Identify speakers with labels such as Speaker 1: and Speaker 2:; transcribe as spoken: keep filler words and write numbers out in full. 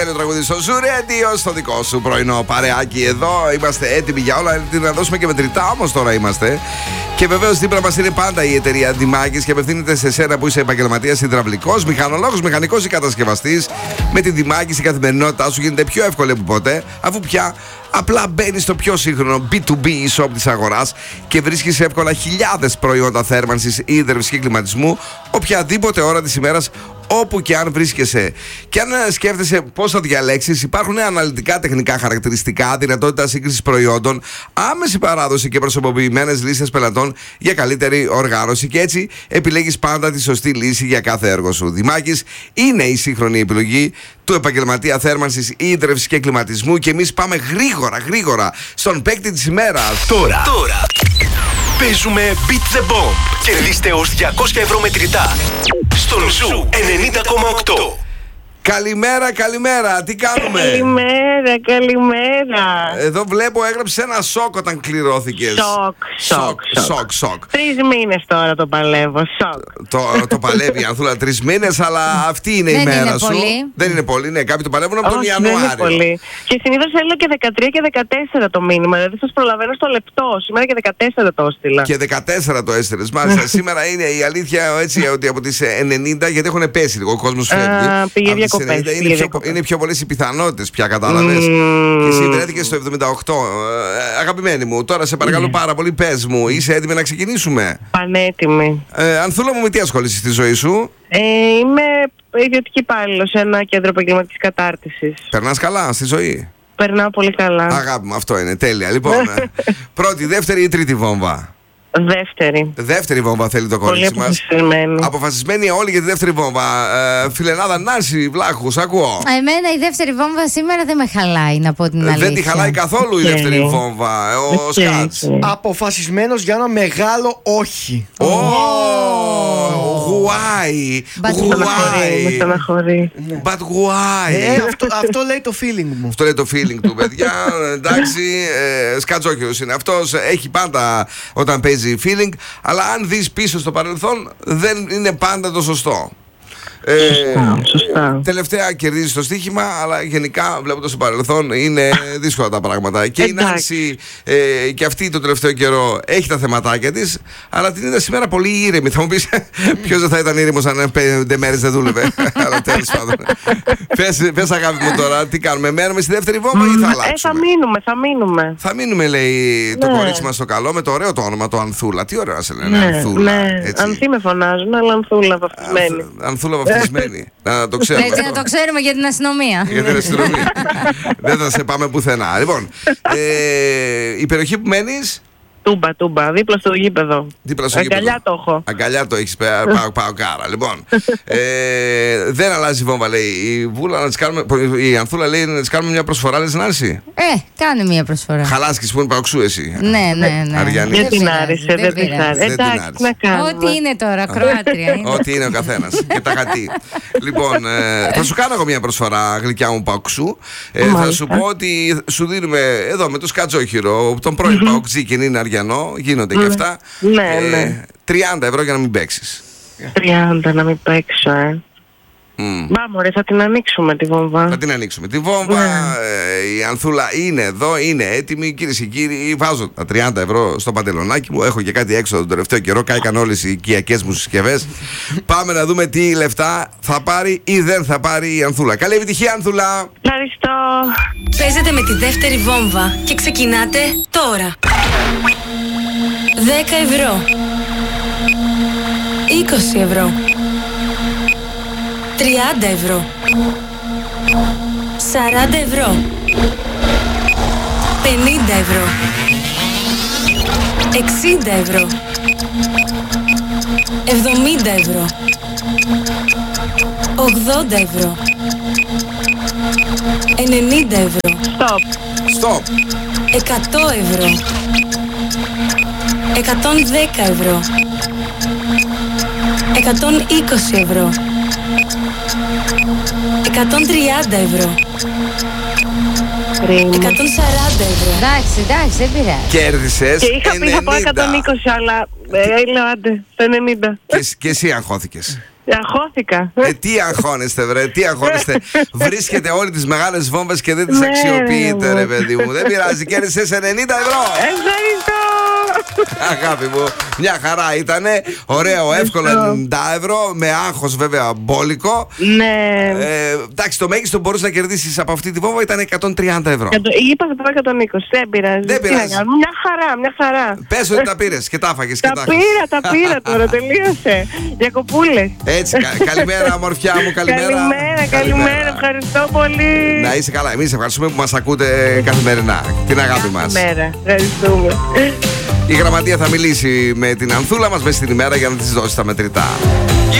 Speaker 1: τέλειο τραγούδι στο Ζουρέντιο, στο δικό σου πρωινό παρεάκι εδώ. Είμαστε έτοιμοι για όλα. Να δώσουμε και μετρητά όμως τώρα είμαστε. Και βεβαίως δίπλα μας είναι πάντα η εταιρεία Δημάκης και απευθύνεται σε σένα που είσαι επαγγελματίας υδραυλικός, μηχανολόγος, μηχανικός ή κατασκευαστής. Με τη Δημάκης η καθημερινότητά σου γίνεται πιο εύκολη από ποτέ, αφού πια απλά μπαίνεις στο πιο σύγχρονο μπι του μπι e-shop της αγοράς και βρίσκεις εύκολα χιλιάδες προϊόντα θέρμανσης, ίδρυυσης και κλιματισμού οποιαδήποτε ώρα της ημέρας, όπου και αν βρίσκεσαι. Και αν σκέφτεσαι πώς θα διαλέξεις, υπάρχουν αναλυτικά τεχνικά χαρακτηριστικά, δυνατότητα σύγκρισης προϊόντων, άμεση παράδοση και προσωποποιημένες λίστες πελατών για καλύτερη οργάνωση. Και έτσι επιλέγεις πάντα τη σωστή λύση για κάθε έργο σου. Δημάκης είναι η σύγχρονη επιλογή του επαγγελματία θέρμανσης, ίδρυυσης και κλιματισμού. Και εμείς πάμε γρήγορα, γρήγορα στον παίκτη της ημέρας.
Speaker 2: Τώρα, τώρα. Παίζουμε Beat the Bomb. Κερδίστε ως διακόσια ευρώ μετρητά στον Ζου ενενήντα κόμμα οκτώ.
Speaker 1: Καλημέρα, καλημέρα, τι κάνουμε?
Speaker 3: Καλημέρα, καλημέρα.
Speaker 1: Εδώ βλέπω έγραψε ένα σοκ όταν κληρώθηκες.
Speaker 3: Σοκ, σοκ,
Speaker 1: σοκ, σοκ.
Speaker 3: Τρεις μήνες τώρα το παλεύω, σοκ.
Speaker 1: Το, το παλεύει η Ανθούλα τρεις μήνες, αλλά αυτή είναι η μέρα σου.
Speaker 4: Πολύ.
Speaker 1: Δεν είναι πολύ, ναι, κάποιοι το παλεύουν από τον
Speaker 3: Όχι,
Speaker 1: Ιανουάριο.
Speaker 3: δεν είναι πολύ. Και συνήθως θέλω και δεκατρία και δεκατέσσερα το μήνυμα, δηλαδή σας προλαβαίνω στο λεπτό. Σήμερα και δεκατέσσερα το έστειλα.
Speaker 1: Και δεκατέσσερα το έστειλες. Μάλιστα, σήμερα είναι η αλήθεια έτσι ότι από τις ενενήντα, γιατί έχουν πέσει λίγο, ο κόσμος φεύγει.
Speaker 3: Α, πήγε διακοπές.
Speaker 1: Είναι πιο, είναι πιο πολλές οι πιθανότητες πια, κατάλαβες. Mm. Και εσύ βρέθηκες στο εβδομήντα οκτώ. Ε, αγαπημένη μου, τώρα σε παρακαλώ mm. πάρα πολύ, πες μου, είσαι έτοιμη να ξεκινήσουμε?
Speaker 3: Πανέτοιμη.
Speaker 1: Ε, Ανθούλα μου, με τι ασχολείσαι στη ζωή σου?
Speaker 3: Ε, είμαι ιδιωτική υπάλληλος σε ένα κέντρο επαγγελματικής κατάρτισης.
Speaker 1: Περνάς καλά στη ζωή?
Speaker 3: Περνάω πολύ καλά.
Speaker 1: Αγάπη μου, αυτό είναι, τέλεια. Λοιπόν, πρώτη, δεύτερη ή τρίτη βόμβα?
Speaker 3: Δεύτερη.
Speaker 1: Δεύτερη βόμβα θέλει το κορίτσι μας.
Speaker 3: Αποφασισμένη.
Speaker 1: Αποφασισμένη όλοι για τη δεύτερη βόμβα. Ε, φιλενάδα Νάνση Βλάχου, ακούω.
Speaker 4: Εμένα η δεύτερη βόμβα σήμερα δεν με χαλάει, να πω την αλήθεια.
Speaker 1: Δεν τη χαλάει καθόλου η δεύτερη
Speaker 3: Okay.
Speaker 1: βόμβα. Ο
Speaker 3: Okay.
Speaker 1: Σκάτς.
Speaker 5: Αποφασισμένος για ένα μεγάλο όχι.
Speaker 1: Ω, why?
Speaker 3: Με στεναχωρεί.
Speaker 1: But why?
Speaker 5: Ε, αυτό, αυτό λέει το feeling μου.
Speaker 1: Αυτό λέει το feeling του, παιδιά. Εντάξει, ε, σκατζόκιος είναι αυτός. Έχει πάντα όταν παίζει feeling, αλλά αν δεις πίσω στο παρελθόν δεν είναι πάντα το σωστό.
Speaker 3: Σωστά,
Speaker 1: ε,
Speaker 3: σωστά.
Speaker 1: Τελευταία κερδίζει το στοίχημα, αλλά γενικά βλέποντας το παρελθόν είναι δύσκολα τα πράγματα. Και η Νάνση ε, και αυτή το τελευταίο καιρό έχει τα θεματάκια της, αλλά την είδα σήμερα πολύ ήρεμη. Θα μου πεις ποιος δεν θα ήταν ήρεμος αν πέντε μέρες δεν δούλευε? Αλλά τέλος πάντων. Πες, πες αγάπη μου τώρα, τι κάνουμε? Μένουμε στη δεύτερη βόμβα ή θα αλλάξουμε?
Speaker 3: Ε, θα μείνουμε, θα μείνουμε.
Speaker 1: Θα μείνουμε, λέει το
Speaker 3: Ναι.
Speaker 1: κορίτσι μας στο καλό, με το ωραίο το όνομα, το Ανθούλα. Τι ωραίο να σε λένε,
Speaker 3: Ναι,
Speaker 1: Ανθούλα.
Speaker 3: ναι.
Speaker 1: έτσι.
Speaker 3: Ανθή με φωνάζουν, αλλά Ανθούλα βαφτισμένη.
Speaker 1: Ανθ- Ανθούλα βαφτισμένη. Να το ξέρουμε.
Speaker 4: Έτσι να το ξέρουμε για την αστυνομία.
Speaker 1: Για την αστυνομία. Δεν θα σε πάμε πουθενά. Λοιπόν, ε, η περιοχή που μένεις?
Speaker 3: Τούμπα, τούμπα, δίπλα στο γήπεδο.
Speaker 1: Δίπλα στο
Speaker 3: Αγκαλιά
Speaker 1: γήπεδο.
Speaker 3: το έχω.
Speaker 1: Αγκαλιά το έχεις, πάω, πάω κάρα. Λοιπόν, ε, δεν αλλάζει η βόμβα, λέει η Βούλα, να της κάνουμε, η Ανθούλα λέει να της κάνουμε μια προσφορά, λες Νάνση?
Speaker 4: Ε, κάνε μία προσφορά.
Speaker 1: Χαλάσκης που είναι παοξού εσύ.
Speaker 4: Ναι, ναι, ναι.
Speaker 1: Αριανή.
Speaker 3: Δεν
Speaker 4: Δεν
Speaker 3: την
Speaker 4: πειράζει,
Speaker 3: άρεσε,
Speaker 4: δεν
Speaker 3: δεν την
Speaker 4: πειράζει.
Speaker 3: άρεσε.
Speaker 1: Δεν την
Speaker 3: Εντάξει,
Speaker 1: άρεσε.
Speaker 3: να κάνουμε.
Speaker 4: Ό,τι είναι τώρα, Κροάτρια είναι.
Speaker 1: Ό,τι είναι ο καθένας. Και τα γατί. Λοιπόν, ε, θα σου κάνω εγώ μια προσφορά, γλυκιά μου παοξού. Ε, θα σου πω ότι σου δίνουμε εδώ με το σκατζόχυρο, τον πρώην παοξή και είναι αριανό, γίνονται και αυτά.
Speaker 3: Ναι,
Speaker 1: Ε,
Speaker 3: ναι.
Speaker 1: τριάντα ευρώ για να μην παίξεις.
Speaker 3: τριάντα να μην παίξω, ε.
Speaker 1: Μμ.
Speaker 3: Μπα, μωρέ, θα την ανοίξουμε τη βόμβα.
Speaker 1: Θα την ανοίξουμε. Τη βόμβα, ε, η Ανθούλα είναι εδώ, είναι έτοιμη. Κυρίες και κύριοι, βάζω τα τριάντα ευρώ στο παντελονάκι μου. Έχω και κάτι έξω τον τελευταίο καιρό. Κάηκαν όλες οι οικιακές μου συσκευές. Πάμε να δούμε τι λεφτά θα πάρει ή δεν θα πάρει η Ανθούλα. Καλή επιτυχία, Ανθούλα!
Speaker 3: Ευχαριστώ.
Speaker 6: Παίζετε με τη δεύτερη βόμβα και ξεκινάτε τώρα. δέκα ευρώ. είκοσι ευρώ. τριάντα ευρώ. σαράντα ευρώ. πενήντα ευρώ. εξήντα ευρώ. εβδομήντα ευρώ. ογδόντα ευρώ. ενενήντα ευρώ.
Speaker 3: Stop.
Speaker 1: Stop!
Speaker 6: εκατό ευρώ. εκατόν δέκα ευρώ. εκατόν είκοσι ευρώ. εκατόν τριάντα ευρώ.
Speaker 3: Πριν.
Speaker 6: εκατόν σαράντα ευρώ.
Speaker 4: Εντάξει, εντάξει, δεν πειράζει.
Speaker 1: Κέρδισες
Speaker 3: Και είχα πει θα πω
Speaker 1: ενενήντα.
Speaker 3: εκατόν είκοσι, αλλά ε, λέω άντε, στο ενενήντα.
Speaker 1: Και, εσύ- και εσύ αγχώθηκες.
Speaker 3: Αγχώθηκα.
Speaker 1: Ε, τι αγχώνεστε, βρε, τι αγχώνεστε. Βρίσκετε όλες τις μεγάλες βόμβες και δεν τις
Speaker 3: Ναι,
Speaker 1: αξιοποιείτε,
Speaker 3: ρε,
Speaker 1: ρε παιδί μου. Δεν πειράζει, κέρδισες ενενήντα ευρώ.
Speaker 3: Ευχαριστώ.
Speaker 1: Αγάπη μου, μια χαρά ήτανε. Ωραίο, εύκολο ενενήντα ευρώ. Με άγχος βέβαια μπόλικο.
Speaker 3: Ναι.
Speaker 1: Ε, εντάξει, το μέγιστο που μπορούσε να κερδίσεις από αυτή τη βόμβα ήταν εκατόν τριάντα ευρώ.
Speaker 3: Είπα θα πω εκατόν είκοσι. Δεν πειράζει.
Speaker 1: Δεν πειράζει.
Speaker 3: Τι να κάνω, μια χαρά, μια χαρά.
Speaker 1: Πες ότι τα πήρες και τα έφαγες και
Speaker 3: Τα
Speaker 1: τα
Speaker 3: πήρα, τα πήρα τώρα, τελείωσε. Διακοπούλες.
Speaker 1: Έτσι, κα- καλημέρα, μορφιά μου, καλημέρα.
Speaker 3: Καλημέρα, καλημέρα, ευχαριστώ πολύ.
Speaker 1: Να είσαι καλά. Εμείς ευχαριστούμε που μας ακούτε καθημερινά. Την αγάπη μας.
Speaker 3: Καλημέρα, ευχαριστούμε.
Speaker 1: Η γραμματεία θα μιλήσει με την Ανθούλα μας μέσα στην ημέρα για να της δώσει τα μετρητά.